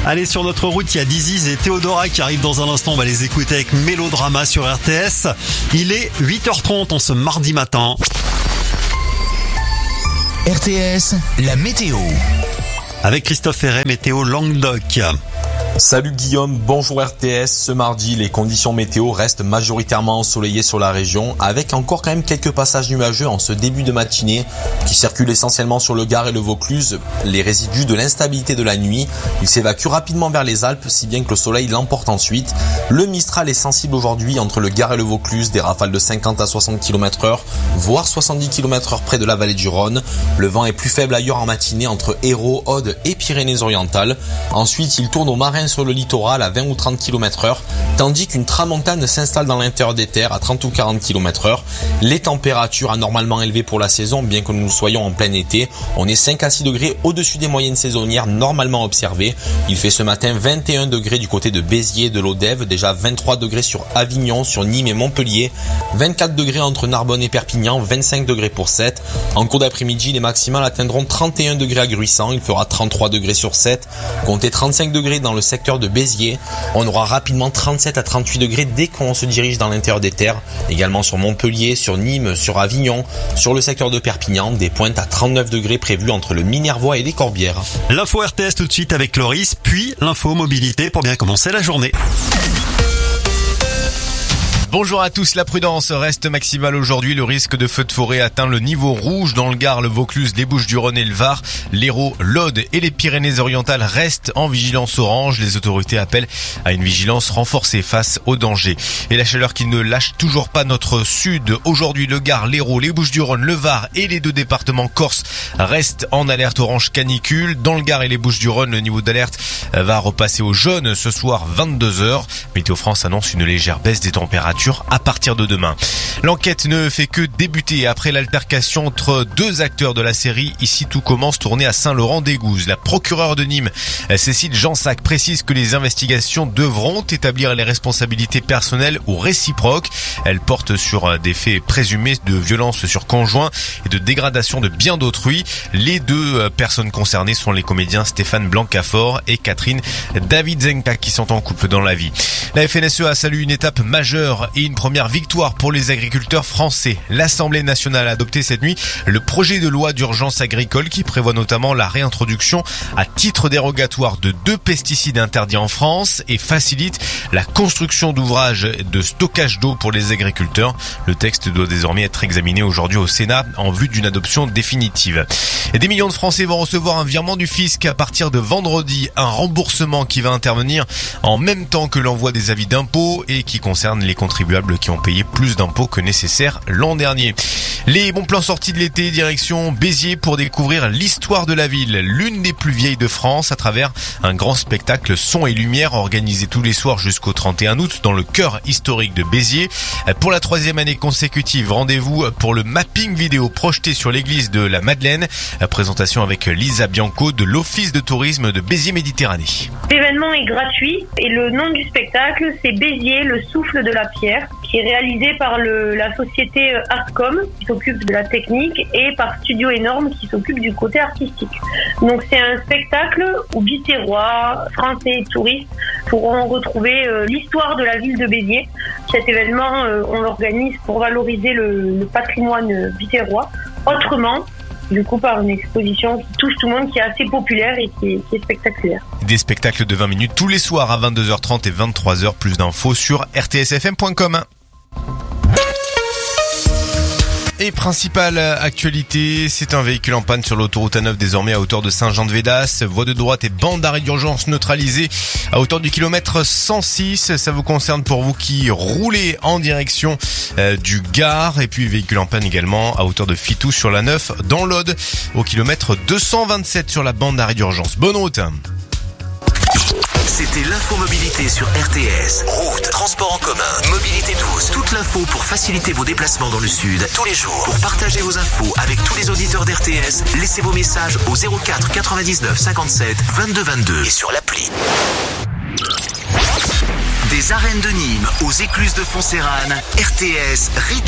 Allez, sur notre route, il y a Diziz et Théodora qui arrivent dans un instant. On va les écouter avec Mélodrama sur RTS. Il est 8h30 en ce mardi matin. RTS, la météo. Avec Christophe Ferret, météo Languedoc. Salut Guillaume, bonjour RTS. Ce mardi, les conditions météo restent majoritairement ensoleillées sur la région, avec encore quand même quelques passages nuageux en ce début de matinée qui circulent essentiellement sur le Gard et le Vaucluse. Les résidus de l'instabilité de la nuit, ils s'évacuent rapidement vers les Alpes, si bien que le soleil l'emporte ensuite. Le Mistral est sensible aujourd'hui entre le Gard et le Vaucluse, des rafales de 50 à 60 km/h, voire 70 km/h près de la vallée du Rhône. Le vent est plus faible ailleurs en matinée entre Hérault, Aude et Pyrénées-Orientales. Ensuite, il tourne au marin sur le littoral à 20 ou 30 km/h, tandis qu'une tramontane s'installe dans l'intérieur des terres à 30 ou 40 km/h. Les températures anormalement élevées pour la saison, bien que nous soyons en plein été. On est 5 à 6 degrés au-dessus des moyennes saisonnières normalement observées. Il fait ce matin 21 degrés du côté de Béziers et de l'Odève, déjà 23 degrés sur Avignon, sur Nîmes et Montpellier, 24 degrés entre Narbonne et Perpignan, 25 degrés pour Sète. En cours d'après-midi, les maximales atteindront 31 degrés à Gruissant, il fera 33 degrés sur Sète, comptez 35 degrés dans le secteur de Béziers. On aura rapidement 37 à 38 degrés dès qu'on se dirige dans l'intérieur des terres. Également sur Montpellier, sur Nîmes, sur Avignon, sur le secteur de Perpignan, des pointes à 39 degrés prévues entre le Minervois et les Corbières. L'info RTS tout de suite avec Loris, puis l'info mobilité pour bien commencer la journée. Bonjour à tous, la prudence reste maximale aujourd'hui. Le risque de feu de forêt atteint le niveau rouge dans le Gard, le Vaucluse, les Bouches-du-Rhône et le Var. L'Hérault, l'Aude et les Pyrénées-Orientales restent en vigilance orange. Les autorités appellent à une vigilance renforcée face aux dangers. Et la chaleur qui ne lâche toujours pas notre sud. Aujourd'hui, le Gard, l'Hérault, les Bouches-du-Rhône, le Var et les deux départements corses restent en alerte orange canicule. Dans le Gard et les Bouches-du-Rhône, le niveau d'alerte va repasser au jaune ce soir 22h. Météo France annonce une légère baisse des températures à partir de demain. L'enquête ne fait que débuter après l'altercation entre deux acteurs de la série Ici tout commence, tournée à Saint-Laurent-d'Aigouze. La procureure de Nîmes, Cécile Jansac, précise que les investigations devront établir les responsabilités personnelles ou réciproques. Elle porte sur des faits présumés de violence sur conjoint et de dégradation de biens d'autrui. Les deux personnes concernées sont les comédiens Stéphane Blancafort et Catherine Davidzenka qui sont en couple dans la vie. La FNSEA salue une étape majeure et une première victoire pour les agriculteurs français. L'Assemblée nationale a adopté cette nuit le projet de loi d'urgence agricole qui prévoit notamment la réintroduction à titre dérogatoire de 2 pesticides interdits en France et facilite la construction d'ouvrages de stockage d'eau pour les agriculteurs. Le texte doit désormais être examiné aujourd'hui au Sénat en vue d'une adoption définitive. Et des millions de Français vont recevoir un virement du fisc à partir de vendredi, un remboursement qui va intervenir en même temps que l'envoi des avis d'impôts et qui concerne les contribuables qui ont payé plus d'impôts que nécessaire l'an dernier. Les bons plans sortis de l'été, direction Béziers pour découvrir l'histoire de la ville, l'une des plus vieilles de France, à travers un grand spectacle son et lumière organisé tous les soirs jusqu'au 31 août dans le cœur historique de Béziers. Pour la 3e année consécutive, rendez-vous pour le mapping vidéo projeté sur l'église de la Madeleine. Présentation avec Lisa Bianco de l'Office de tourisme de Béziers Méditerranée. L'événement est gratuit et le nom du spectacle c'est Béziers, le souffle de la pierre, qui est réalisé par la société Artcom qui s'occupe de la technique et par Studio Énorme qui s'occupe du côté artistique. Donc c'est un spectacle où Bitérois, Français et touristes pourront retrouver l'histoire de la ville de Béziers. Cet événement, on l'organise pour valoriser le patrimoine bitérois autrement, du coup par une exposition qui touche tout le monde, qui est assez populaire et qui est spectaculaire. Des spectacles de 20 minutes tous les soirs à 22h30 et 23h. Plus d'infos sur rtsfm.com. Et principale actualité, c'est un véhicule en panne sur l'autoroute A9 désormais à hauteur de Saint-Jean-de-Védas. Voie de droite et bande d'arrêt d'urgence neutralisée à hauteur du kilomètre 106. Ça vous concerne pour vous qui roulez en direction du Gard. Et puis véhicule en panne également à hauteur de Fitou sur la 9 dans l'Aude au kilomètre 227 sur la bande d'arrêt d'urgence. Bonne route. C'était l'infomobilité sur RTS. Route, transport en commun, mobilité douce. Toute l'info pour faciliter vos déplacements dans le sud tous les jours. Pour partager vos infos avec tous les auditeurs d'RTS, laissez vos messages au 04 99 57 22 22 et sur l'appli. Des arènes de Nîmes aux écluses de Foncérane, RTS rythme